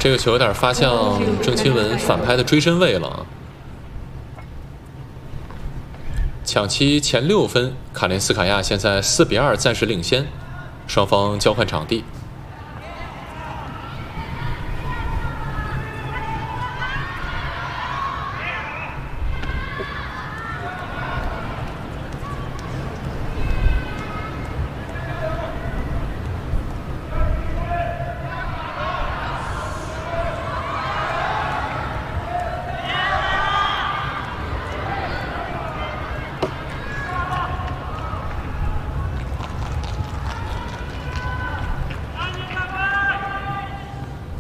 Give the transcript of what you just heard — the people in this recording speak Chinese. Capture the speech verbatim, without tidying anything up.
这个球有点发向郑钦文反拍的追身位了。抢七前六分，卡林斯卡亚现在四比二暂时领先，双方交换场地。